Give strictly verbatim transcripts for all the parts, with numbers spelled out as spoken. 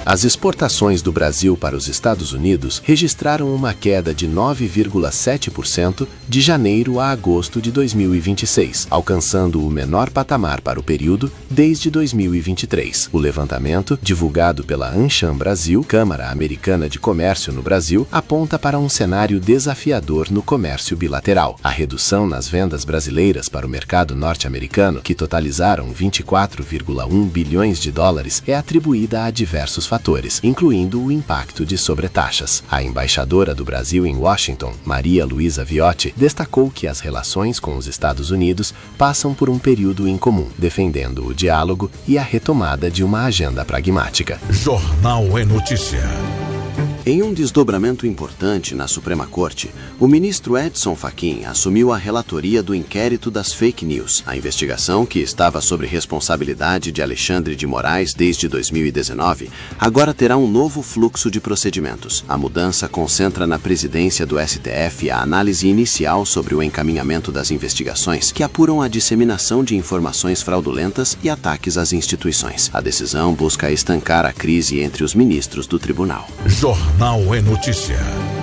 As exportações do Brasil para os Estados Unidos registraram uma queda de nove vírgula sete por cento de janeiro a agosto de dois mil e vinte e seis, alcançando o menor patamar para o período desde dois mil e vinte e três. O levantamento, divulgado pela Ancham Brasil, Câmara Americana de Comércio no Brasil, aponta para um cenário desafiador no comércio bilateral. A redução nas vendas brasileiras para o mercado norte-americano, que totalizaram vinte e quatro vírgula um bilhões de dólares, é atribuída a diversos fatores, incluindo o impacto de sobretaxas. A embaixadora do Brasil em Washington, Maria Luísa Viotti, destacou que as relações com os Estados Unidos passam por um período incomum, defendendo o diálogo e a retomada de uma agenda pragmática. Jornal é Notícia. Em um desdobramento importante na Suprema Corte, o ministro Edson Fachin assumiu a relatoria do inquérito das fake news. A investigação, que estava sob responsabilidade de Alexandre de Moraes desde dois mil e dezenove, agora terá um novo fluxo de procedimentos. A mudança concentra na presidência do S T F a análise inicial sobre o encaminhamento das investigações que apuram a disseminação de informações fraudulentas e ataques às instituições. A decisão busca estancar a crise entre os ministros do tribunal. Jornal é Notícia.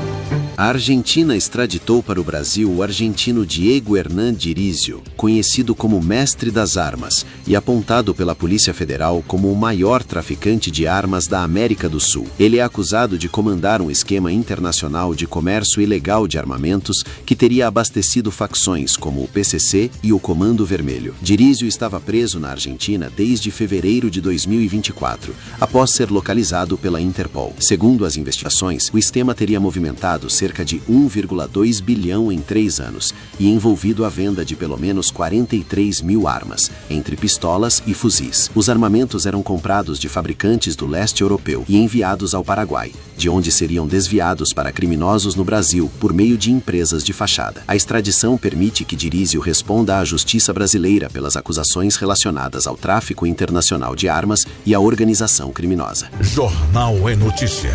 A Argentina extraditou para o Brasil o argentino Diego Hernán Dirizio, conhecido como Mestre das Armas e apontado pela Polícia Federal como o maior traficante de armas da América do Sul. Ele é acusado de comandar um esquema internacional de comércio ilegal de armamentos que teria abastecido facções como o P C C e o Comando Vermelho. Dirizio estava preso na Argentina desde fevereiro de dois mil e vinte e quatro, após ser localizado pela Interpol. Segundo as investigações, o esquema teria movimentado cerca de um vírgula dois bilhão em três anos e envolvido a venda de pelo menos quarenta e três mil armas, entre pistolas e fuzis. Os armamentos eram comprados de fabricantes do leste europeu e enviados ao Paraguai, de onde seriam desviados para criminosos no Brasil por meio de empresas de fachada. A extradição permite que Dirizio responda à justiça brasileira pelas acusações relacionadas ao tráfico internacional de armas e à organização criminosa. Jornal é Notícia.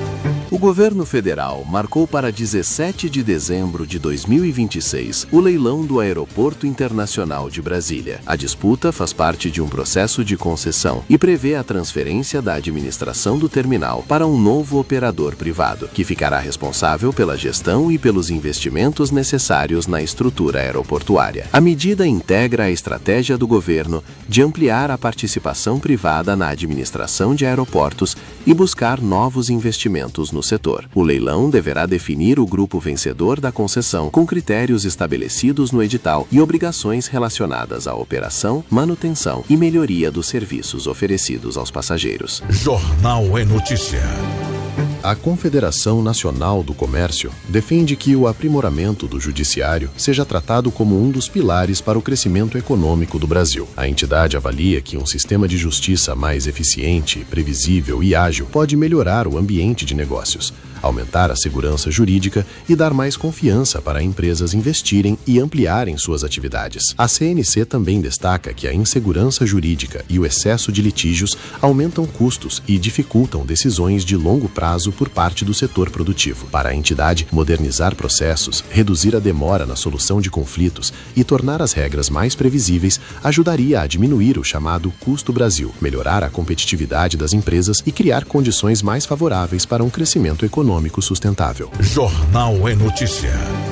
O governo federal marcou para dezessete de dezembro de dois mil e vinte e seis o leilão do Aeroporto Internacional de Brasília. A disputa faz parte de um processo de concessão e prevê a transferência da administração do terminal para um novo operador privado, que ficará responsável pela gestão e pelos investimentos necessários na estrutura aeroportuária. A medida integra a estratégia do governo de ampliar a participação privada na administração de aeroportos e buscar novos investimentos no setor. O leilão deverá definir o grupo vencedor da concessão com critérios estabelecidos no edital e obrigações relacionadas à operação, manutenção e melhoria dos serviços oferecidos aos passageiros. Jornal é Notícia. A Confederação Nacional do Comércio defende que o aprimoramento do judiciário seja tratado como um dos pilares para o crescimento econômico do Brasil. A entidade avalia que um sistema de justiça mais eficiente, previsível e ágil pode melhorar o ambiente de negócios, aumentar a segurança jurídica e dar mais confiança para empresas investirem e ampliarem suas atividades. A C N C também destaca que a insegurança jurídica e o excesso de litígios aumentam custos e dificultam decisões de longo prazo por parte do setor produtivo. Para a entidade, modernizar processos, reduzir a demora na solução de conflitos e tornar as regras mais previsíveis ajudaria a diminuir o chamado custo Brasil, melhorar a competitividade das empresas e criar condições mais favoráveis para um crescimento econômico sustentável. Jornal é Notícia.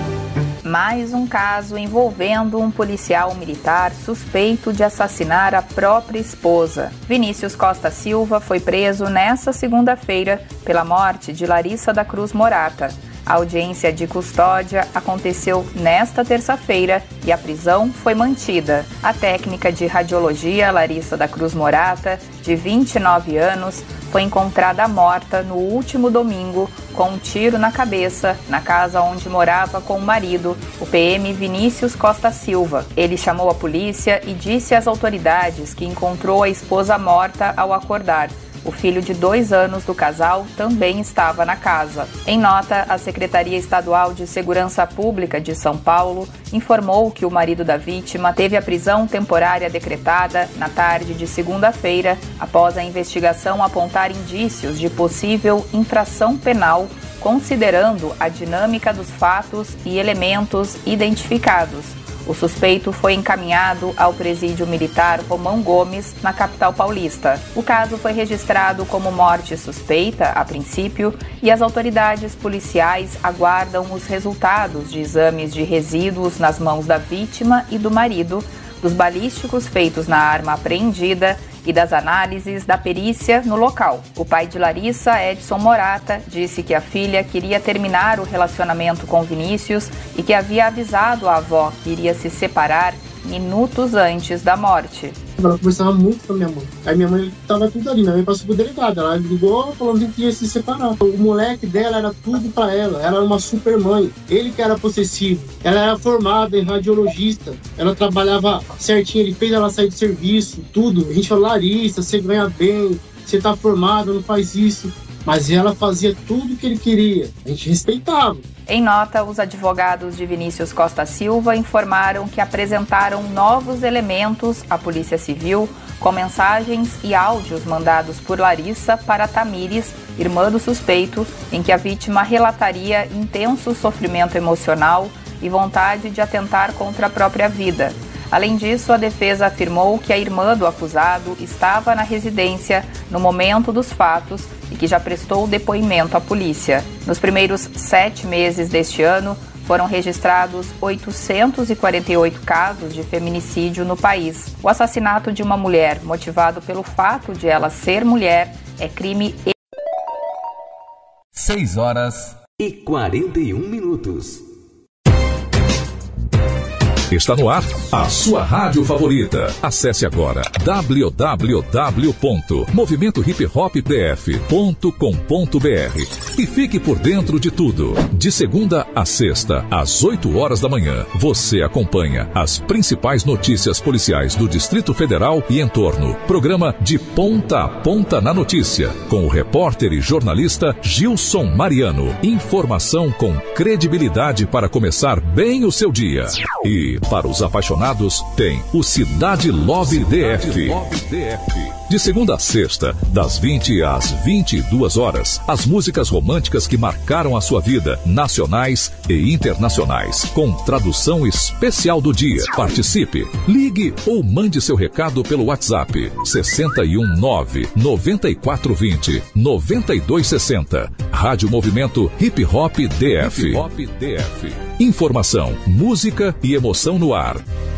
Mais um caso envolvendo um policial militar suspeito de assassinar a própria esposa. Vinícius Costa Silva foi preso nesta segunda-feira pela morte de Larissa da Cruz Morata. A audiência de custódia aconteceu nesta terça-feira e a prisão foi mantida. A técnica de radiologia Larissa da Cruz Morata, de vinte e nove anos, foi encontrada morta no último domingo com um tiro na cabeça na casa onde morava com o marido, o P M Vinícius Costa Silva. Ele chamou a polícia e disse às autoridades que encontrou a esposa morta ao acordar. O filho de dois anos do casal também estava na casa. Em nota, a Secretaria Estadual de Segurança Pública de São Paulo informou que o marido da vítima teve a prisão temporária decretada na tarde de segunda-feira, após a investigação apontar indícios de possível infração penal, considerando a dinâmica dos fatos e elementos identificados. O suspeito foi encaminhado ao presídio militar Romão Gomes, na capital paulista. O caso foi registrado como morte suspeita, a princípio, e as autoridades policiais aguardam os resultados de exames de resíduos nas mãos da vítima e do marido, dos balísticos feitos na arma apreendida e das análises da perícia no local. O pai de Larissa, Edson Morata, disse que a filha queria terminar o relacionamento com Vinícius e que havia avisado a avó que iria se separar minutos antes da morte. Ela conversava muito com a minha mãe. Aí minha mãe estava tudo ali, minha mãe passou pro delegado. Ela ligou falando que ia se separar. O moleque dela era tudo pra ela. Ela era uma super mãe. Ele que era possessivo. Ela era formada em radiologista. Ela trabalhava certinho. Ele fez ela sair do serviço, tudo. A gente falou, Larissa, você ganha bem, você tá formada, não faz isso. Mas ela fazia tudo o que ele queria. A gente respeitava. Em nota, os advogados de Vinícius Costa Silva informaram que apresentaram novos elementos à Polícia Civil com mensagens e áudios mandados por Larissa para Tamires, irmã do suspeito, em que a vítima relataria intenso sofrimento emocional e vontade de atentar contra a própria vida. Além disso, a defesa afirmou que a irmã do acusado estava na residência no momento dos fatos e que já prestou depoimento à polícia. Nos primeiros sete meses deste ano, foram registrados oitocentos e quarenta e oito casos de feminicídio no país. O assassinato de uma mulher, motivado pelo fato de ela ser mulher, é crime. seis horas e quarenta e um minutos. Está no ar a sua rádio favorita. Acesse agora w w w ponto movimento hip hop p f ponto com ponto b r e fique por dentro de tudo. De segunda a sexta, às oito horas da manhã, você acompanha as principais notícias policiais do Distrito Federal e entorno. Programa De Ponta a Ponta na Notícia, com o repórter e jornalista Gilson Mariano. Informação com credibilidade para começar bem o seu dia. E para os apaixonados, tem o Cidade Love D F. De segunda a sexta, das vinte às vinte e duas horas, as músicas românticas que marcaram a sua vida, nacionais e internacionais, com tradução especial do dia. Participe, ligue ou mande seu recado pelo WhatsApp sessenta e um nove, noventa e quatro vinte, noventa e dois sessenta. Rádio Movimento Hip Hop D F. Hip Hop D F. Informação, música e emoção no ar.